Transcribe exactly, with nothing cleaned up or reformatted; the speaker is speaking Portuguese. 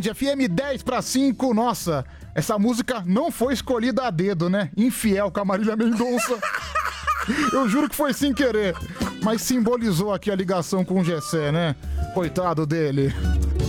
Band F M dez para cinco. Nossa, essa música não foi escolhida a dedo, né? Infiel com a Marília Mendonça. Eu juro que foi sem querer, mas simbolizou aqui a ligação com o Gessé, né? Coitado dele.